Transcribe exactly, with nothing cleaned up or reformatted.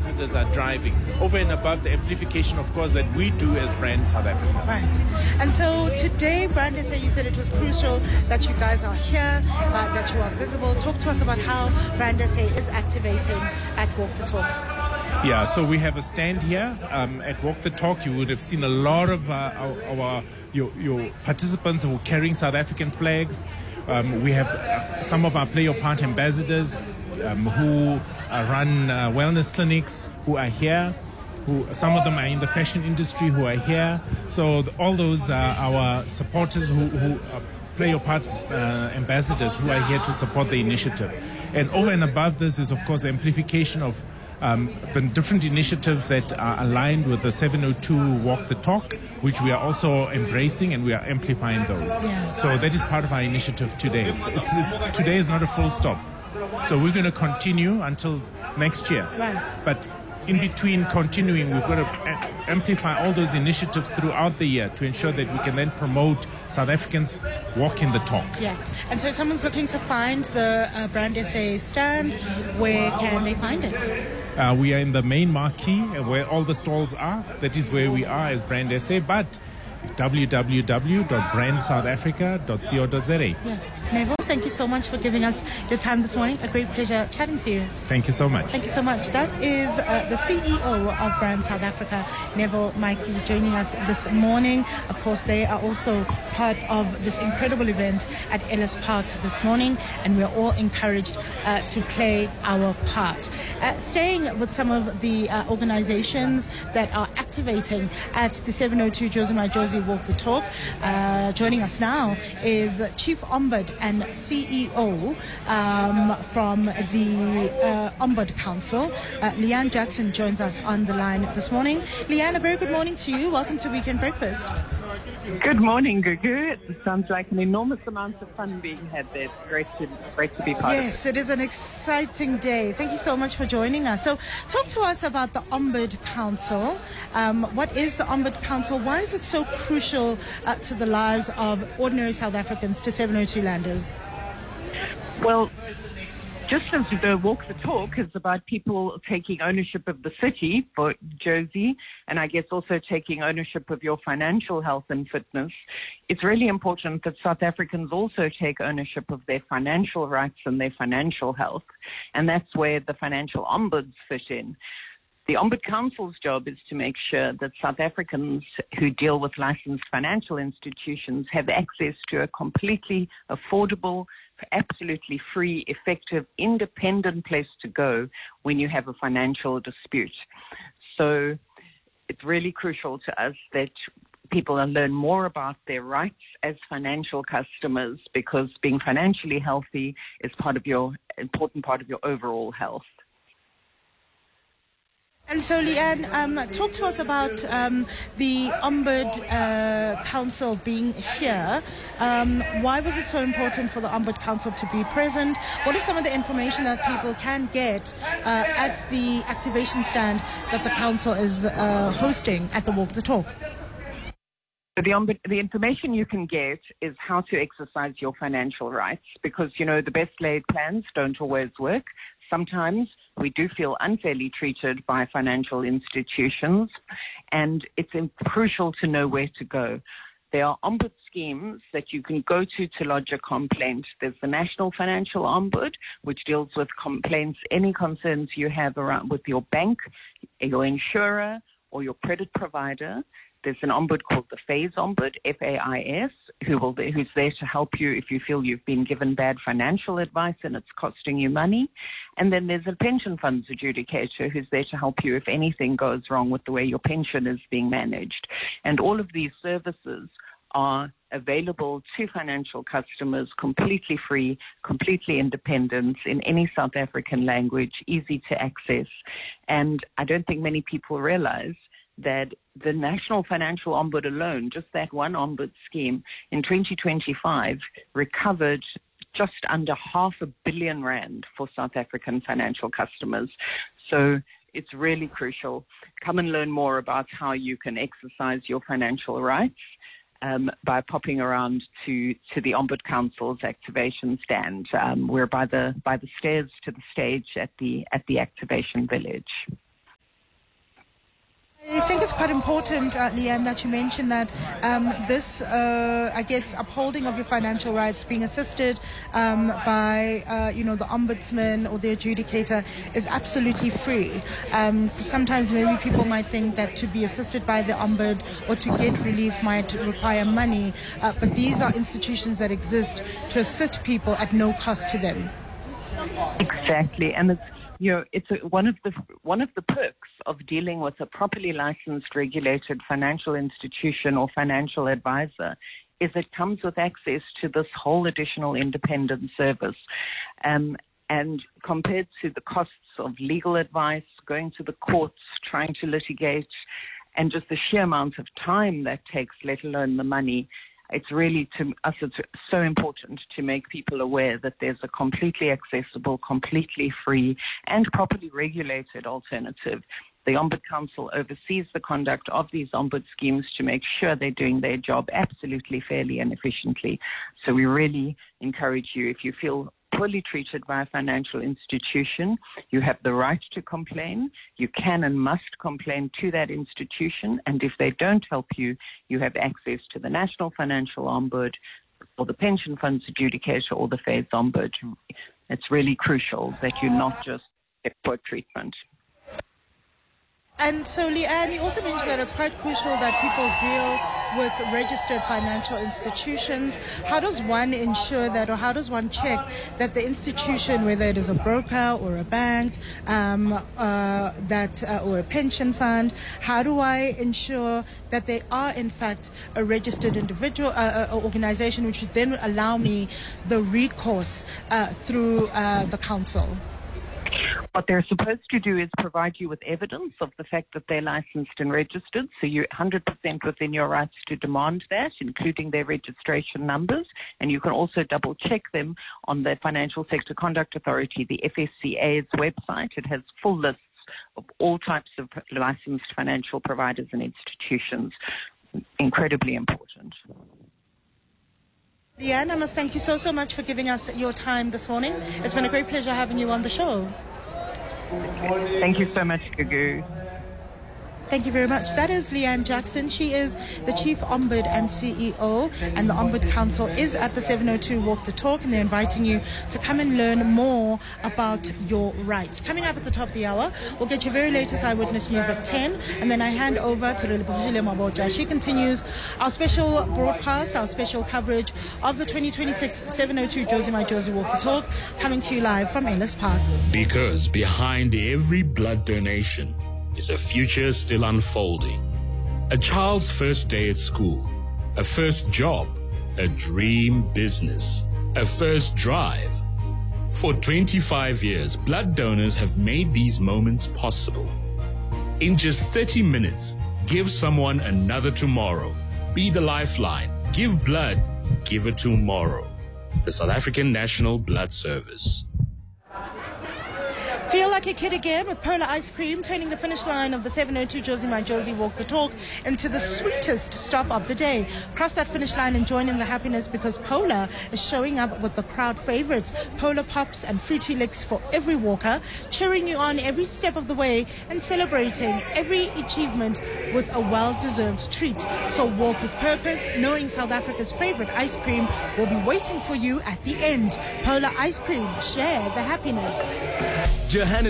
ambassadors are driving, over and above the amplification, of course, that we do as Brand South Africa. Right. And so today, Brand S A, you said it was crucial that you guys are here, uh, that you are visible. Talk to us about how Brand S A is activating at Walk the Talk. Yeah, so we have a stand here um, at Walk the Talk. You would have seen a lot of uh, our, our your, your participants who are carrying South African flags. Um, we have uh, some of our Play Your Part ambassadors um, who uh, run uh, wellness clinics who are here. Who, some of them are in the fashion industry who are here. So the, all those are our supporters who, who uh, Play Your Part uh, ambassadors who are here to support the initiative. And over and above this is, of course, the amplification of Um, the different initiatives that are aligned with the seven oh two Walk the Talk, which we are also embracing, and we are amplifying those. Yeah. So that is part of our initiative today. It's, it's, today is not a full stop. So we're going to continue until next year. Right. But in between continuing, we've got to a- amplify all those initiatives throughout the year to ensure that we can then promote South Africans walking the talk. Yeah. And so if someone's looking to find the uh, Brand S A stand, where can they find it? Uh, we are in the main marquee uh, where all the stalls are. That is where we are as Brand S A, but w w w dot brand south africa dot co dot za. Yeah. Neville, thank you so much for giving us your time this morning. A great pleasure chatting to you. Thank you so much. Thank you so much. That is uh, the C E O of Brand South Africa, Neville Mikey, joining us this morning. Of course, they are also part of this incredible event at Ellis Park this morning, and we're all encouraged uh, to play our part. Uh, staying with some of the uh, organizations that are activating at the seven oh two Josie My Josie Walk the Talk, uh, joining us now is Chief Ombud and C E O um, from the uh, Ombud Council. Uh, Leanne Jackson joins us on the line this morning. Leanne, a very good morning to you. Welcome to Weekend Breakfast. Good morning, Gugu. It sounds like an enormous amount of fun being had there. It's great to, great to be part of it. Yes, it is an exciting day. Thank you so much for joining us. So talk to us about the Ombud Council. Um, what is the Ombud Council? Why is it so crucial uh, to the lives of ordinary South Africans, to seven oh two landers? Well, just as the Walk the Talk is about people taking ownership of the city for Josie, and I guess also taking ownership of your financial health and fitness, it's really important that South Africans also take ownership of their financial rights and their financial health. And that's where the financial ombuds fit in. The Ombud Council's job is to make sure that South Africans who deal with licensed financial institutions have access to a completely affordable, absolutely free, effective, independent place to go when you have a financial dispute. So it's really crucial to us that people learn more about their rights as financial customers, because being financially healthy is part of your important part of your overall health. And so, Leanne, um, talk to us about um, the Ombud uh, Council being here. Um, why was it so important for the Ombud Council to be present? What is some of the information that people can get uh, at the activation stand that the Council is uh, hosting at the Walk the Talk? The, Ombud, the information you can get is how to exercise your financial rights, because, you know, the best laid plans don't always work. Sometimes we do feel unfairly treated by financial institutions, and it's crucial to know where to go. There are ombud schemes that you can go to to lodge a complaint. There's the National Financial Ombud, which deals with complaints, any concerns you have around with your bank, your insurer, or your credit provider. There's an ombud called the FAIS Ombud, F A I S, who will, who's there to help you if you feel you've been given bad financial advice and it's costing you money. And then there's a pension funds adjudicator who's there to help you if anything goes wrong with the way your pension is being managed. And all of these services are available to financial customers, completely free, completely independent, in any South African language, easy to access. And I don't think many people realize that the National Financial Ombud alone, just that one ombud scheme, in twenty twenty-five recovered just under half a billion rand for South African financial customers. So it's really crucial. Come and learn more about how you can exercise your financial rights um, by popping around to, to the Ombud Council's activation stand. Um, we're by the by the stairs to the stage at the at the activation village. it's quite important, uh, Leanne, that you mentioned that um, this, uh, I guess, upholding of your financial rights, being assisted um, by, uh, you know, the ombudsman or the adjudicator is absolutely free. Um, sometimes maybe people might think that to be assisted by the ombud or to get relief might require money, uh, but these are institutions that exist to assist people at no cost to them. Exactly, and it's you know it's a, one of the one of the perks of dealing with a properly licensed, regulated financial institution or financial advisor is it comes with access to this whole additional independent service. Um, and compared to the costs of legal advice, going to the courts, trying to litigate, and just the sheer amount of time that takes, let alone the money, it's really, to us, it's so important to make people aware that there's a completely accessible, completely free, and properly regulated alternative. The Ombud Council oversees the conduct of these ombud schemes to make sure they're doing their job absolutely fairly and efficiently. So we really encourage you, if you feel poorly treated by a financial institution, you have the right to complain. You can and must complain to that institution, and if they don't help you, you have access to the National Financial Ombud or the Pension Funds Adjudicator or the Feds Ombud. It's really crucial that you not just get poor treatment. And so, Leanne, you also mentioned that it's quite crucial that people deal with registered financial institutions. How does one ensure that, or how does one check that the institution, whether it is a broker or a bank, um, uh, that uh, or a pension fund, how do I ensure that they are in fact a registered individual uh, uh, organization, which would then allow me the recourse uh, through uh, the council? What they're supposed to do is provide you with evidence of the fact that they're licensed and registered, so you're one hundred percent within your rights to demand that, including their registration numbers, and you can also double-check them on the Financial Sector Conduct Authority, the F S C A's website. It has full lists of all types of licensed financial providers and institutions. Incredibly important. Leanne, I must thank you so, so much for giving us your time this morning. It's been a great pleasure having you on the show. Thank you so much, Gugu. Thank you very much. That is Leanne Jackson. She is the Chief Ombud and C E O, and the Ombud Council is at the seven oh two Walk the Talk, and they're inviting you to come and learn more about your rights. Coming up at the top of the hour, we'll get your very latest Eyewitness News at ten, and then I hand over to Lilibuhile Maboja. She continues our special broadcast, our special coverage of the twenty twenty-six seven oh two Josie My Josie Walk the Talk, coming to you live from Ellis Park. Because behind every blood donation is a future still unfolding. A child's first day at school, a first job, a dream business, a first drive. For twenty-five years, blood donors have made these moments possible. In just thirty minutes, give someone another tomorrow. Be the lifeline. Give blood. Give it tomorrow. The South African National Blood Service. Feel like a kid again with Polar Ice Cream, turning the finish line of the seven oh two Josie My Josie Walk the Talk into the sweetest stop of the day. Cross that finish line and join in the happiness, because Polar is showing up with the crowd favorites, Polar Pops and Fruity Licks for every walker, cheering you on every step of the way and celebrating every achievement with a well-deserved treat. So walk with purpose, knowing South Africa's favorite ice cream will be waiting for you at the end. Polar Ice Cream, share the happiness. Johannes